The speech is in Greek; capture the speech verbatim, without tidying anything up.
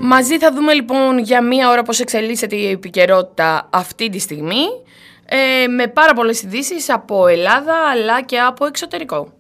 Μαζί θα δούμε λοιπόν για μία ώρα πώς εξελίσσεται η επικαιρότητα αυτή τη στιγμή, ε, με πάρα πολλές ειδήσεις από Ελλάδα αλλά και από εξωτερικό.